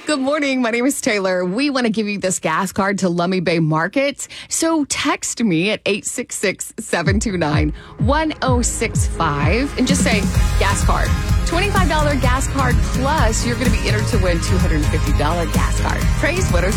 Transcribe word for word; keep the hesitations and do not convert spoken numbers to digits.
Good morning. My name is Taylor. We want to give you this gas card to Lummi Bay Market. So text me at eight six six, seven two nine, one zero six five and just say gas card. twenty-five dollars gas card plus you're going to be entered to win two hundred fifty dollars gas card. Praise one oh